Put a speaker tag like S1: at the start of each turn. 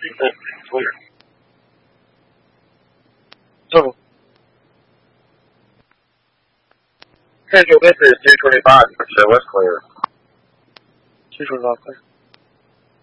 S1: Clear. Total. Central, this is 225, so what's clear? 225 clear.